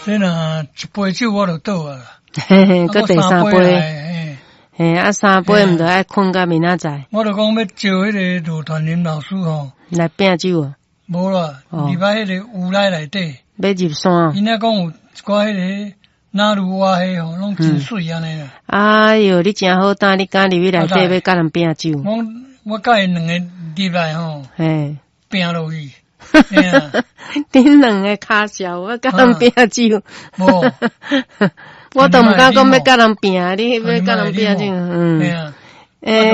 这若一杯酒我就倒啊。 嘿嘿，搁第三杯。嘿，啊3杯毋着爱困到明仔载。 我就讲要招迄个罗传林老师吼来拼酒啊。 无啦，入来迄个屋内底。 要入山。 因遐讲有一寡迄个哪如瓦迄吼，拢真水安尼啦。 哎哟，你真好胆，你敢入去内底要甲人拼酒？ 我甲因两个入来吼， 嘿， 拼落去。 恁两个骹小，我甲人拼酒。 无， 我都毋敢讲要甲人拼，你要甲人拼酒，